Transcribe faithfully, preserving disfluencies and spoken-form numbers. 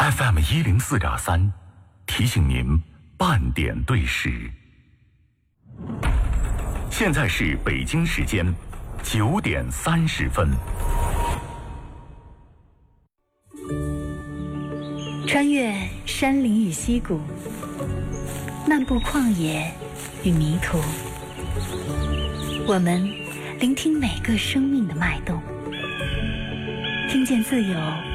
F M 一零四点三，提醒您半点对时。现在是北京时间九点三十分。 穿越山林与溪谷，漫步旷野与迷途，我们聆听每个生命的脉动，听见自由